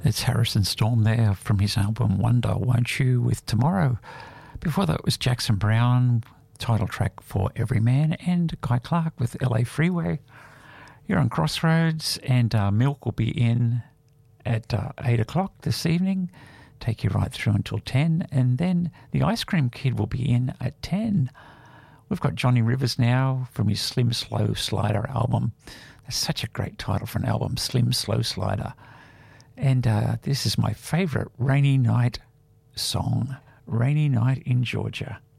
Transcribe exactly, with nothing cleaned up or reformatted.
It's Harrison Storm there from his album Wonder Won't You with Tomorrow. Before that was Jackson Browne, title track for Every Man, and Guy Clark with L A Freeway. You're on Crossroads, and uh, Milk will be in at uh, eight o'clock this evening, take you right through until ten, and then the Ice Cream Kid will be in at ten. We've got Johnny Rivers now from his Slim Slow Slider album. That's such a great title for an album, Slim Slow Slider. And uh, this is my favourite rainy night song, Rainy Night in Georgia.